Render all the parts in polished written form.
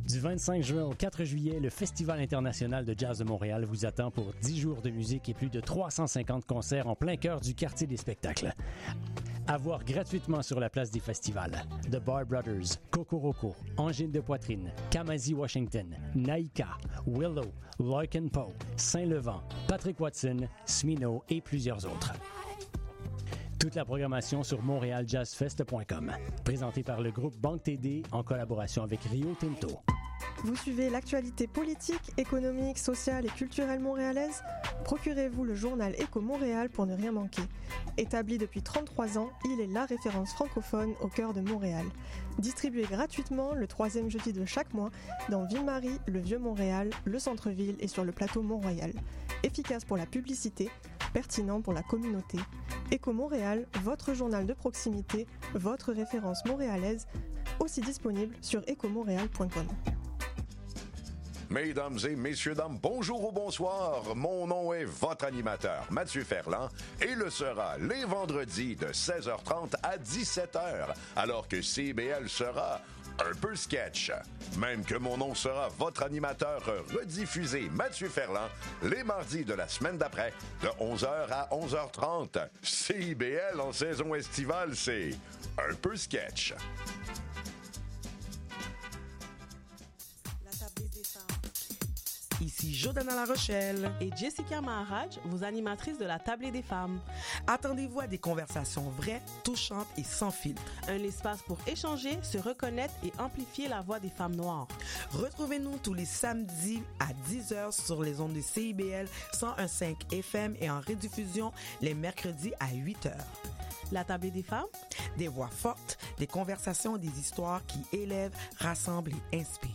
Du 25 juin au 4 juillet, le Festival international de jazz de Montréal vous attend pour 10 jours de musique et plus de 350 concerts en plein cœur du quartier des spectacles. À voir gratuitement sur la place des festivals. The Bar Brothers, Cocoroco, Angine de Poitrine, Kamasi Washington, Naïka, Willow, Loic & Poe, Saint-Levant, Patrick Watson, Smino et plusieurs autres. Toute la programmation sur montrealjazzfest.com. Présenté par le groupe Banque TD en collaboration avec Rio Tinto. Vous suivez l'actualité politique, économique, sociale et culturelle montréalaise? Procurez-vous le journal Éco Montréal pour ne rien manquer. Établi depuis 33 ans, il est la référence francophone au cœur de Montréal. Distribué gratuitement le 3e jeudi de chaque mois dans Ville-Marie, le Vieux-Montréal, le centre-ville et sur le plateau Mont-Royal. Efficace pour la publicité, pertinent pour la communauté. Éco Montréal, votre journal de proximité, votre référence montréalaise, aussi disponible sur ecomontréal.com. Mesdames et messieurs, dames, bonjour ou bonsoir. Mon nom est votre animateur, Mathieu Ferland, et le sera les vendredis de 16h30 à 17h, alors que CIBL sera un peu sketch. Même que mon nom sera votre animateur rediffusé, Mathieu Ferland, les mardis de la semaine d'après, de 11h à 11h30. CIBL en saison estivale, c'est un peu sketch. Ici Jordana La Rochelle et Jessica Maharaj, vos animatrices de la Tablée des femmes. Attendez-vous à des conversations vraies, touchantes et sans filtre. Un espace pour échanger, se reconnaître et amplifier la voix des femmes noires. Retrouvez-nous tous les samedis à 10h sur les ondes de CIBL 101.5 FM et en rediffusion les mercredis à 8h. La Tablée des femmes, des voix fortes, des conversations et des histoires qui élèvent, rassemblent et inspirent.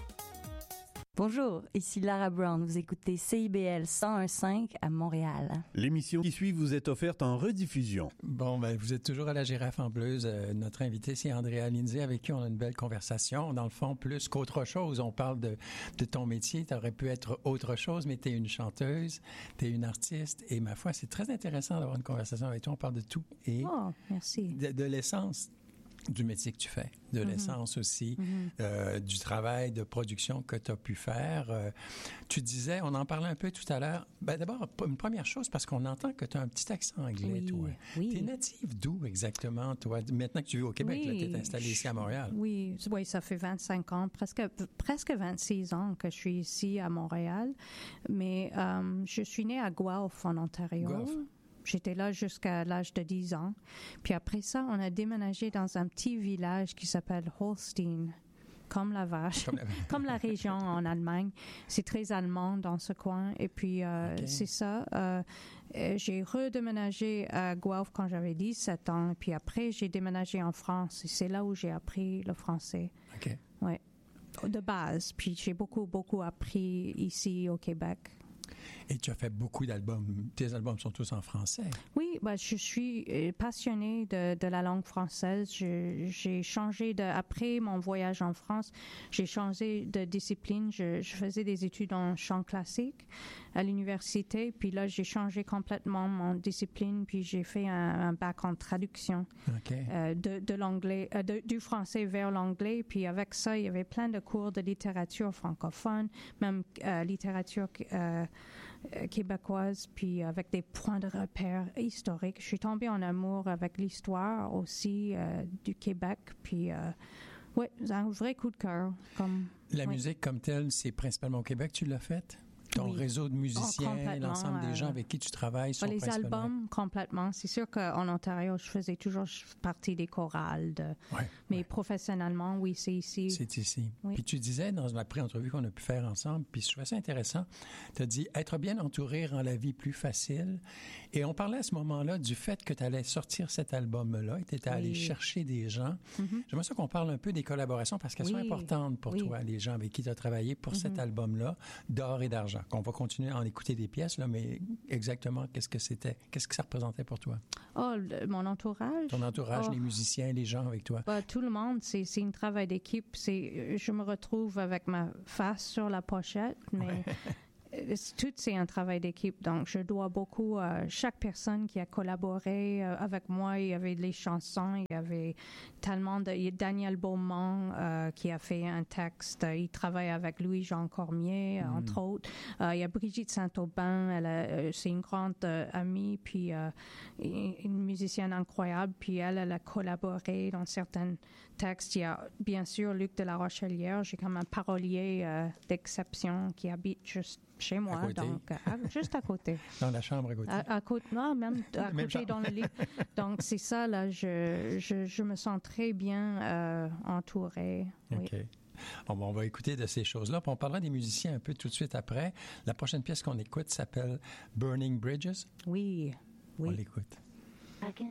Bonjour, ici Lara Brown. Vous écoutez CIBL 101.5 à Montréal. L'émission qui suit vous est offerte en rediffusion. Bon, vous êtes toujours à la Girafe en Bleuze. Notre invité, c'est Andrea Lindsay, avec qui on a une belle conversation. Dans le fond, plus qu'autre chose, on parle de ton métier. Tu aurais pu être autre chose, mais tu es une chanteuse, tu es une artiste. Et ma foi, c'est très intéressant d'avoir une conversation avec toi. On parle de tout. Et merci. De l'essence du métier que tu fais, de l'essence aussi, du travail de production que tu as pu faire. Tu disais, on en parlait un peu tout à l'heure, d'abord, une première chose, parce qu'on entend que tu as un petit accent anglais, toi. Oui. Tu es native d'où exactement, toi? Maintenant que tu vis au Québec, tu es installée ici à Montréal. Oui, ça fait 25 ans, presque 26 ans que je suis ici à Montréal, mais je suis née à Guelph, en Ontario. Guelph. J'étais là jusqu'à l'âge de 10 ans. Puis après ça, on a déménagé dans un petit village qui s'appelle Holstein, comme la vache, comme la région en Allemagne. C'est très allemand dans ce coin. Et puis, c'est ça. J'ai redéménagé à Guelph quand j'avais 17 ans. Et puis après, j'ai déménagé en France. Et c'est là où j'ai appris le français. OK. Ouais, de base. Puis j'ai beaucoup appris ici au Québec. Et tu as fait beaucoup d'albums. Tes albums sont tous en français. Oui, je suis passionnée de la langue française. J'ai changé après mon voyage en France, j'ai changé de discipline. Je faisais des études en chant classique à l'université. Puis là, j'ai changé complètement mon discipline. Puis j'ai fait un bac en traduction de l'anglais, du français vers l'anglais. Puis avec ça, il y avait plein de cours de littérature francophone, même littérature québécoise, puis avec des points de repère historiques. Je suis tombée en amour avec l'histoire aussi du Québec, puis un vrai coup de cœur. La musique comme telle, c'est principalement au Québec que tu l'as faite? Ton réseau de musiciens, l'ensemble des gens avec qui tu travailles sont les albums, complètement. C'est sûr qu'en Ontario, je faisais toujours partie des chorales. Mais professionnellement, oui, c'est ici. C'est ici. Oui. Puis tu disais dans la pré-entrevue qu'on a pu faire ensemble, puis je trouvais ça intéressant, tu as dit « Être bien entouré rend la vie plus facile ». Et on parlait à ce moment-là du fait que tu allais sortir cet album-là et tu étais allé chercher des gens. J'aimerais ça qu'on parle un peu des collaborations parce qu'elles sont importantes pour toi, les gens avec qui tu as travaillé pour cet album-là, d'or et d'argent. On va continuer à en écouter des pièces, là, mais exactement, qu'est-ce que c'était? Qu'est-ce que ça représentait pour toi? Mon entourage. Ton entourage, les musiciens, les gens avec toi. Tout le monde, c'est un travail d'équipe. Je me retrouve avec ma face sur la pochette, mais tout c'est un travail d'équipe. Donc, je dois beaucoup à chaque personne qui a collaboré avec moi. Il y avait les chansons, il y avait tellement de... Il y a Daniel Beaumont qui a fait un texte. Il travaille avec Louis-Jean Cormier, entre autres. Il y a Brigitte Saint-Aubin. C'est une grande amie, puis une musicienne incroyable. Puis elle a collaboré dans certains textes. Il y a bien sûr Luc de la Rochelière. J'ai comme un parolier d'exception qui habite juste chez moi, donc juste à côté. Dans la chambre à côté. À côté, non, même à côté dans le lit. Donc c'est ça là, je me sens très bien entourée. OK. Oui. Bon, on va écouter de ces choses-là. Puis on parlera des musiciens un peu tout de suite après. La prochaine pièce qu'on écoute s'appelle Burning Bridges. Oui. On l'écoute.